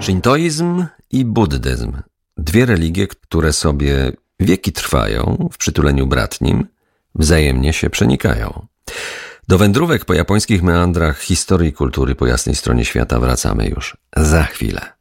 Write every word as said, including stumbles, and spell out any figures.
Szintoizm i buddyzm. Dwie religie, które sobie wieki trwają w przytuleniu bratnim, wzajemnie się przenikają. Do wędrówek po japońskich meandrach historii i kultury po jasnej stronie świata wracamy już za chwilę.